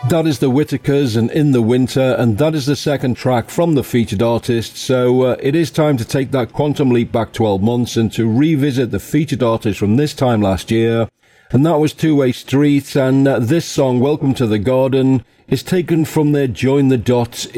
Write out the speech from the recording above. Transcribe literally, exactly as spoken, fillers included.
That is the Whitakers and In the Winter, and that is the second track from the featured artist. So uh, it is time to take that quantum leap back twelve months and to revisit the featured artist from this time last year. And that was Two Way Street, and uh, this song, Welcome to the Garden, is taken from their Join the Dots